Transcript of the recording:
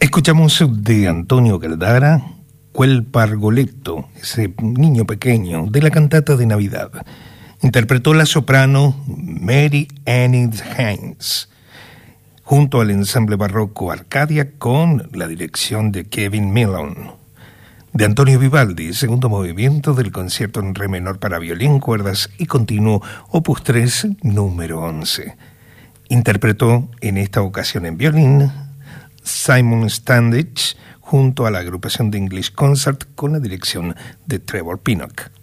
Escuchamos de Antonio Galdara, Quel Pargoletto, ese niño pequeño, de la cantata de Navidad. Interpretó la soprano Mary Enid Haynes, junto al ensamble barroco Arcadia con la dirección de Kevin Millon. De Antonio Vivaldi, segundo movimiento del concierto en re menor para violín, cuerdas y continuo, opus 3, número 11. Interpretó en esta ocasión en violín Simon Standish junto a la agrupación de English Concert con la dirección de Trevor Pinnock.